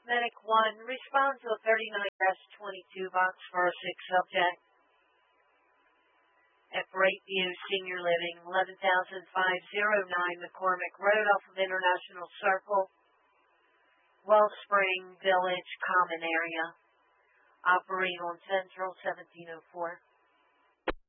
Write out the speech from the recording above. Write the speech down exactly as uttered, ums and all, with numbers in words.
Medic one, respond to a thirty-nine twenty-two box for a sick subject. At Bright View Senior Living, eleven thousand five hundred nine McCormick Road off of International Circle, Wellspring Village Common Area. Operate on Central seventeen oh four.